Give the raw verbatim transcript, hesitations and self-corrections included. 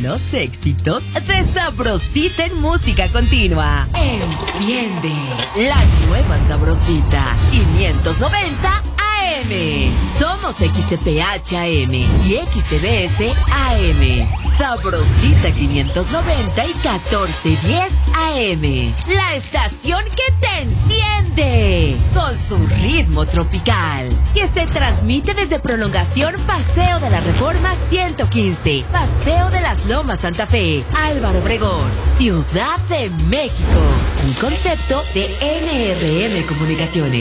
Los éxitos de Sabrosita en música continua. Enciende la nueva Sabrosita quinientos noventa A M. Somos X T P H A M y X T B S A M. Sabrosita quinientos noventa y catorce diez A M. La estación que te enciende con su ritmo tropical, que se transmite desde Prolongación Paseo de la Reforma ciento quince, Paseo de las Lomas Santa Fe, Álvaro Obregón, Ciudad de México. Un concepto de N R M Comunicaciones.